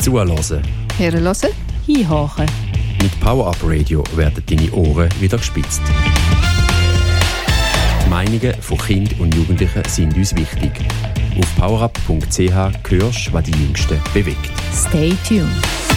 Zuhören. Hören. Hinhören. Mit Power-Up Radio werden deine Ohren wieder gespitzt. Die Meinungen von Kindern und Jugendlichen sind uns wichtig. Auf powerup.ch hörst, was die Jüngsten bewegt. Stay tuned.